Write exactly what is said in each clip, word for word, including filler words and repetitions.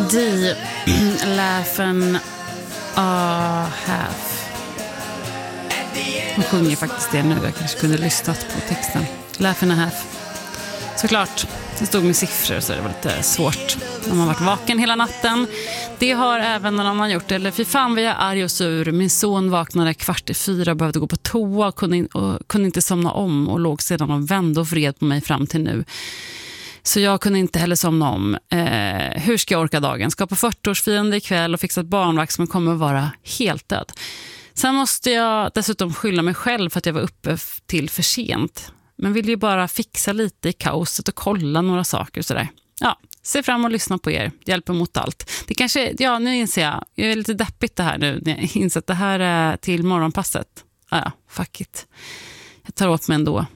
melodi. Laugh and a half. Hon sjunger faktiskt det nu. Jag kanske kunde lyssnat på texten. Laugh and a half. Såklart, det stod med siffror så det var lite svårt när man varit vaken hela natten. Det har även någon annan gjort. Eller fy fan vad jag är arg och sur. Min son vaknade kvart i fyra, behövde gå på toa och kunde, in, och kunde inte somna om. Och låg sedan och vände och vred på mig fram till nu. Så jag kunde inte heller somna om. Eh, hur ska jag orka dagen? Ska på fyrtioårsfirande ikväll och fixa ett barnvakt som kommer att vara helt död. Sen måste jag dessutom skylla mig själv för att jag var uppe till för sent. Men vill ju bara fixa lite i kaoset och kolla några saker och sådär. Ja, se fram och lyssna på er. Hjälper mot allt. Det kanske, ja nu inser jag, jag är lite deppigt det här nu. När jag inser att det här är till morgonpasset. Ah, ja, fuck it. Jag tar åt mig ändå.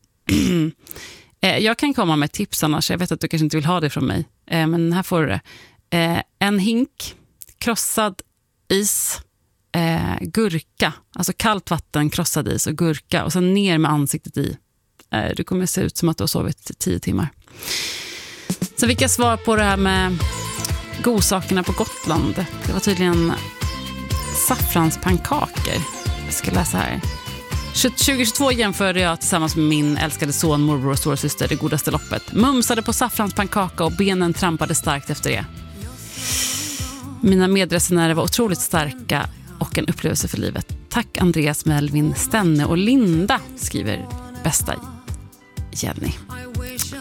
Jag kan komma med tips annars. Jag vet att du kanske inte vill ha det från mig. Men här får du det. En hink, krossad is, gurka. Alltså kallt vatten, krossad is och gurka. Och sen ner med ansiktet i. Du kommer se ut som att du har sovit tio timmar. Så vilka svar på det här med godsakerna på Gotland? Det var tydligen saffranspannkakor. Jag ska läsa här. tjugohundratjugotvå jämförde jag tillsammans med min älskade son, morbror och storasyster det godaste loppet. Mumsade på saffranspannkaka och benen trampade starkt efter det. Mina medresenärer var otroligt starka och en upplevelse för livet. Tack Andreas, Melvin, Stenne och Linda, skriver bästa Jenny.